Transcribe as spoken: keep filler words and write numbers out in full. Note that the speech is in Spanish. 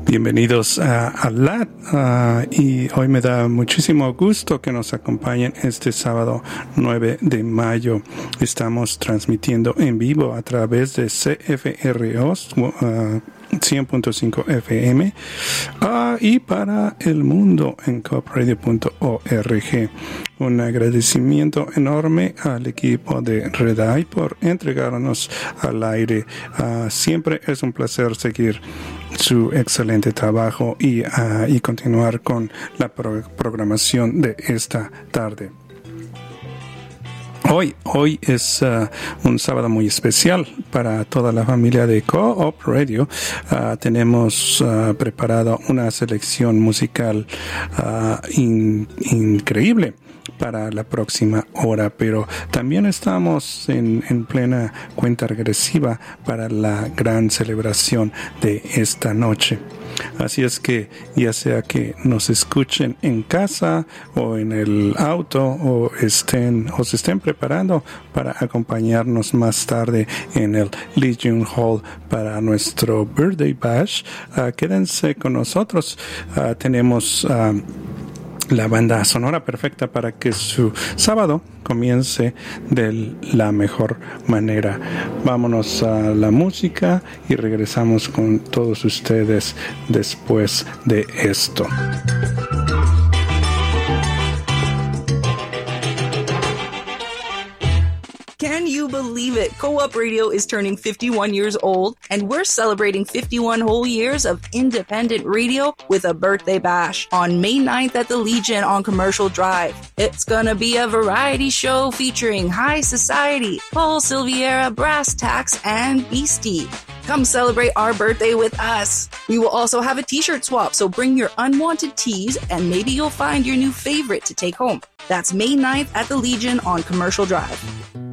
Bienvenidos a Alat uh, y hoy me da muchísimo gusto que nos acompañen este sábado nueve de mayo. Estamos transmitiendo en vivo a través de C F R O uh, cien punto cinco F M uh, y para el mundo en coop radio punto org. Un agradecimiento enorme al equipo de Redeye por entregarnos al aire. Uh, siempre es un placer seguir su excelente trabajo y, uh, y continuar con la pro- programación de esta tarde. Hoy, hoy es uh, un sábado muy especial para toda la familia de Co-op Radio. Uh, tenemos uh, preparado una selección musical uh, in, increíble para la próxima hora, pero también estamos en, en plena cuenta regresiva para la gran celebración de esta noche. Así es que ya sea que nos escuchen en casa o en el auto o estén o se estén preparando para acompañarnos más tarde en el Legion Hall para nuestro Birthday Bash, uh, quédense con nosotros. Uh, tenemos uh, la banda sonora perfecta para que su sábado comience de la mejor manera. Vámonos a la música y regresamos con todos ustedes después de esto. Can you believe it? Co-op Radio is turning fifty-one years old, and we're celebrating fifty-one whole years of independent radio with a birthday bash on May ninth at the Legion on Commercial Drive. It's gonna be a variety show featuring High Society, Paul Silviera, Brass Tacks, and Beastie. Come celebrate our birthday with us. We will also have a t-shirt swap, so bring your unwanted tees and maybe you'll find your new favorite to take home. That's May ninth at the Legion on Commercial Drive.